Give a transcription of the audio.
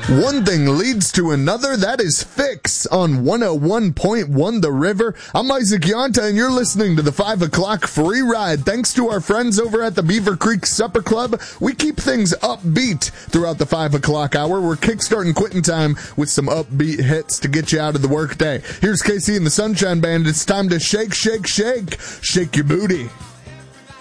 One thing leads to another. That is Fix on 101.1 The River. I'm Isaac Yonta, and you're listening to the 5 o'clock free ride. Thanks to our friends over at the Beaver Creek Supper Club, we keep things upbeat throughout the 5 o'clock hour. We're kickstarting quitting time with some upbeat hits to get you out of the workday. Here's Casey and the Sunshine Band. It's time to shake, shake, shake. Shake your booty.